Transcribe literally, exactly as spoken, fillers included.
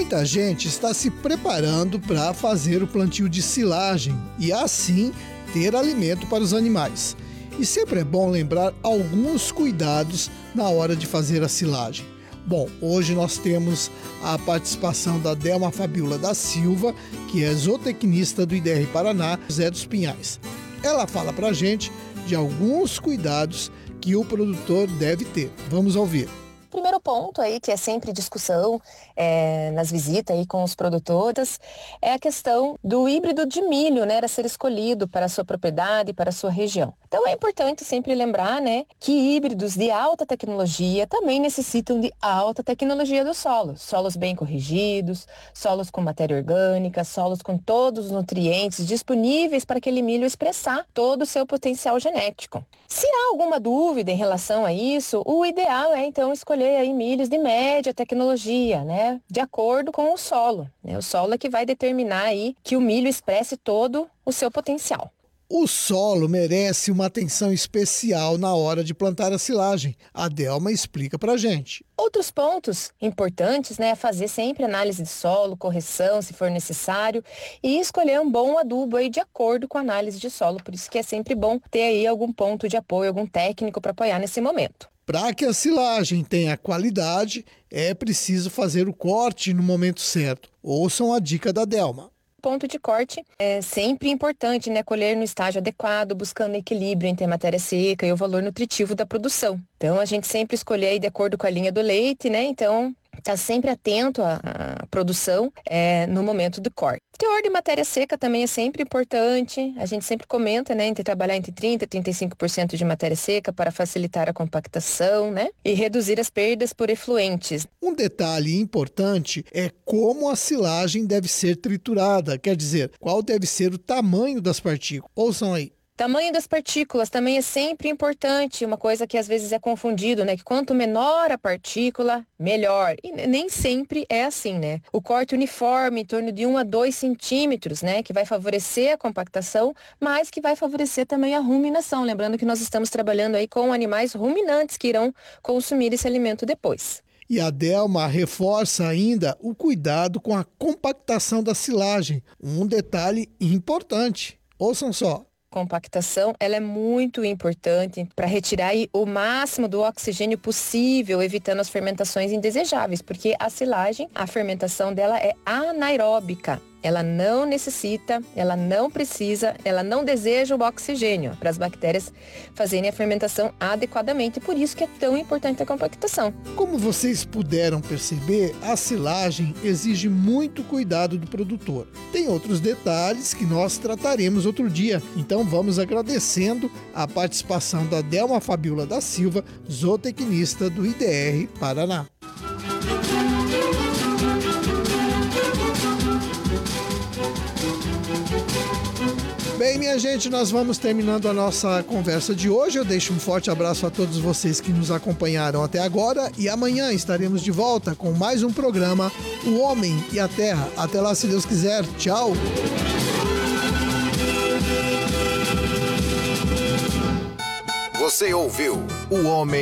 Muita gente está se preparando para fazer o plantio de silagem e assim ter alimento para os animais. E sempre é bom lembrar alguns cuidados na hora de fazer a silagem. Bom, hoje nós temos a participação da Delma Fabiola da Silva, que é zootecnista do I D R Paraná, José dos Pinhais. Ela fala pra gente de alguns cuidados que o produtor deve ter. Vamos ouvir. Primeiro ponto aí, que é sempre discussão é, nas visitas aí com os produtores, é a questão do híbrido de milho, né, a ser escolhido para a sua propriedade, para a sua região. Então é importante sempre lembrar, né, que híbridos de alta tecnologia também necessitam de alta tecnologia do solo. Solos bem corrigidos, solos com matéria orgânica, solos com todos os nutrientes disponíveis para aquele milho expressar todo o seu potencial genético. Se há alguma dúvida em relação a isso, o ideal é então escolher aí milhos de média tecnologia, né, de acordo com o solo. Né? O solo é que vai determinar aí que o milho expresse todo o seu potencial. O solo merece uma atenção especial na hora de plantar a silagem. A Delma explica pra gente. Outros pontos importantes, né, é fazer sempre análise de solo, correção se for necessário e escolher um bom adubo aí de acordo com a análise de solo. Por isso que é sempre bom ter aí algum ponto de apoio, algum técnico para apoiar nesse momento. Para que a silagem tenha qualidade, é preciso fazer o corte no momento certo. Ouçam a dica da Delma. Ponto de corte é sempre importante, né? Colher no estágio adequado, buscando equilíbrio entre a matéria seca e o valor nutritivo da produção. Então, a gente sempre escolhe aí de acordo com a linha do leite, né? Então, tá sempre atento à, à produção é, no momento do corte. O teor de matéria seca também é sempre importante. A gente sempre comenta, né, entre trabalhar entre trinta por cento e trinta e cinco por cento de matéria seca para facilitar a compactação, né, e reduzir as perdas por efluentes. Um detalhe importante é como a silagem deve ser triturada, quer dizer, qual deve ser o tamanho das partículas. Ouçam aí. Tamanho das partículas também é sempre importante, uma coisa que às vezes é confundido, né? Que quanto menor a partícula, melhor. E nem sempre é assim, né? O corte uniforme, em torno de um a dois centímetros, né? Que vai favorecer a compactação, mas que vai favorecer também a ruminação. Lembrando que nós estamos trabalhando aí com animais ruminantes que irão consumir esse alimento depois. E a Delma reforça ainda o cuidado com a compactação da silagem. Um detalhe importante. Ouçam só. Compactação, ela é muito importante para retirar aí o máximo do oxigênio possível, evitando as fermentações indesejáveis, porque a silagem, a fermentação dela é anaeróbica. Ela não necessita, ela não precisa, ela não deseja o oxigênio para as bactérias fazerem a fermentação adequadamente. Por isso que é tão importante a compactação. Como vocês puderam perceber, a silagem exige muito cuidado do produtor. Tem outros detalhes que nós trataremos outro dia. Então vamos agradecendo a participação da Delma Fabiola da Silva, zootecnista do I D R Paraná. Bem, minha gente, nós vamos terminando a nossa conversa de hoje. Eu deixo um forte abraço a todos vocês que nos acompanharam até agora e amanhã estaremos de volta com mais um programa O Homem e a Terra. Até lá, se Deus quiser. Tchau! Você ouviu O Homem